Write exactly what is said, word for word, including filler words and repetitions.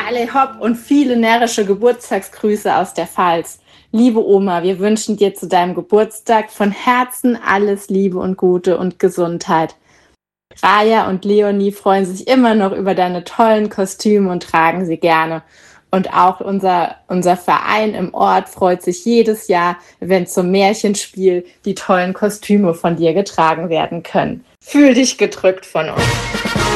Alle hopp und viele närrische Geburtstagsgrüße aus der Pfalz. Liebe Oma, wir wünschen dir zu deinem Geburtstag von Herzen alles Liebe und Gute und Gesundheit. Raja und Leonie freuen sich immer noch über deine tollen Kostüme und tragen sie gerne. Und auch unser, unser Verein im Ort freut sich jedes Jahr, wenn zum Märchenspiel die tollen Kostüme von dir getragen werden können. Fühl dich gedrückt von uns.